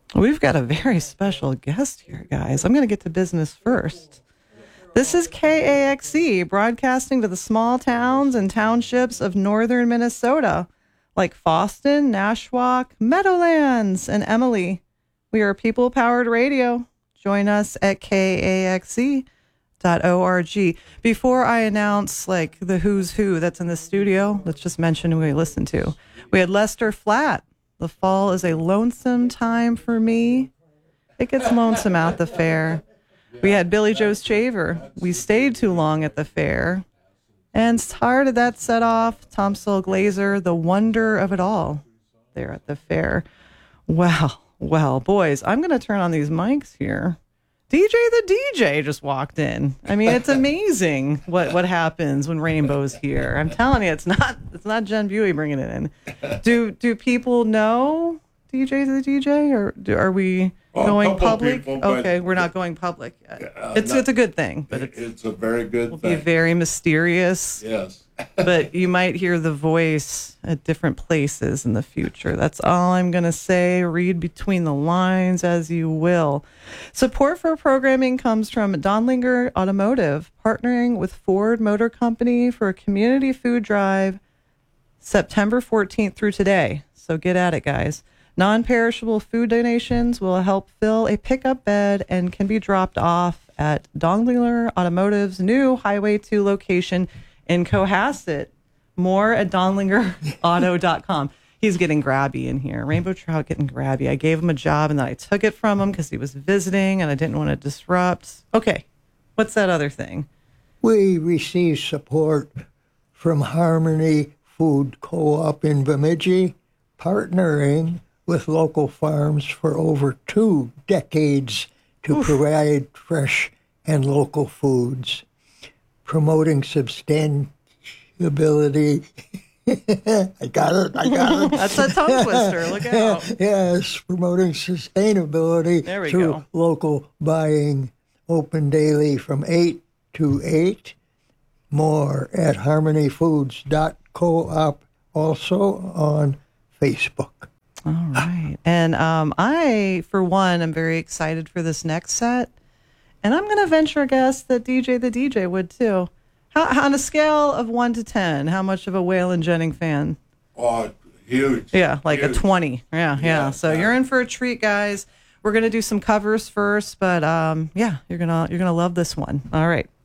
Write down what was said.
We've got a very special guest here, guys. I'm going to get to business first. This is KAXE, broadcasting to the small towns and townships of northern Minnesota, like Foston, Nashwauk, Meadowlands, and Emily. We are people-powered radio. Join us at KAXE.org. Before I announce like the who's who that's in the studio, let's just mention who we listened to. We had Lester Flatt. The fall is a lonesome time for me. It gets lonesome at the fair. We had Billy Joe Shaver. We stayed too long at the fair. And started that set off, Tom Sol Glazer, The Wonder of It All, there at the fair. Well, boys, I'm going to turn on these mics here. DJ the DJ just walked in. I mean, it's amazing what happens when Rainbow's here. I'm telling you, it's not Jen Buey bringing it in. Do people know DJ the DJ, or are we going public? People, okay, we're not going public yet. It's a good thing, but it's a very good thing. Be very mysterious. Yes. But you might hear the voice at different places in the future. That's all I'm going to say. Read between the lines as you will. Support for programming comes from Donlinger Automotive, partnering with Ford Motor Company for a community food drive September 14th through today. So get at it, guys. Non-perishable food donations will help fill a pickup bed and can be dropped off at Donlinger Automotive's new Highway 2 location in Cohasset. More at donlingerauto.com. He's getting grabby in here. Rainbow Trout getting grabby. I gave him a job and then I took it from him because he was visiting and I didn't want to disrupt. Okay, what's that other thing? We receive support from Harmony Food Co-op in Bemidji, partnering with local farms for over 2 decades to provide fresh and local foods. Promoting sustainability. I got it. That's a tongue twister. Look out. Yes, promoting sustainability through go. Local buying. Open daily from 8 to 8. More at harmonyfoods.coop, also on Facebook. All right. And I, for one, am very excited for this next set. And I'm going to venture a guess that DJ the DJ would too. How, on a scale of 1 to 10, how much of a Waylon Jennings fan? Oh, huge. Yeah, like huge. a 20. Yeah. So you're in for a treat, guys. We're going to do some covers first, but you're going to love this one. All right.